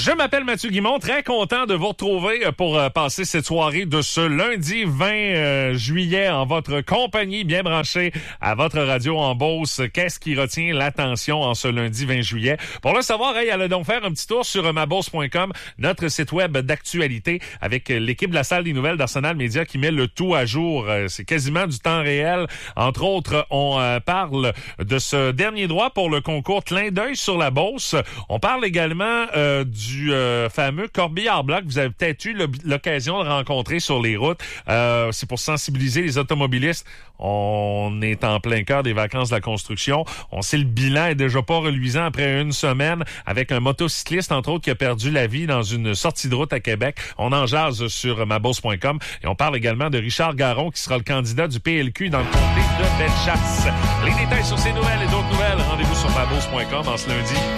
Je m'appelle Mathieu Guimond, très content de vous retrouver pour passer cette soirée de ce lundi 20 juillet en votre compagnie, bien branché à votre radio en Beauce. Qu'est-ce qui retient l'attention en ce lundi 20 juillet? Pour le savoir, allez donc faire un petit tour sur mabourse.com, notre site web d'actualité avec l'équipe de la salle des nouvelles d'Arsenal Média qui met le tout à jour. C'est quasiment du temps réel. Entre autres, on parle de ce dernier droit pour le concours Clin d'œil sur la Beauce. On parle également du fameux corbillard-blanc que vous avez peut-être eu l'occasion de rencontrer sur les routes. C'est pour sensibiliser les automobilistes. On est en plein cœur des vacances de la construction. On sait le bilan est déjà pas reluisant après une semaine avec un motocycliste, entre autres, qui a perdu la vie dans une sortie de route à Québec. On en jase sur mabourse.com. Et on parle également de Richard Garon, qui sera le candidat du PLQ dans le comté de Bellechasse. Les détails sur ces nouvelles et d'autres nouvelles, rendez-vous sur mabourse.com en ce lundi